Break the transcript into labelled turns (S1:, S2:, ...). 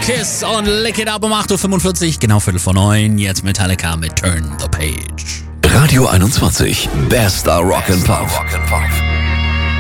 S1: Kiss und Lick It Up um 8.45 Uhr, genau Viertel vor 9. Jetzt Metallica mit Turn the Page.
S2: Radio 21, bester Rock'n'Pop.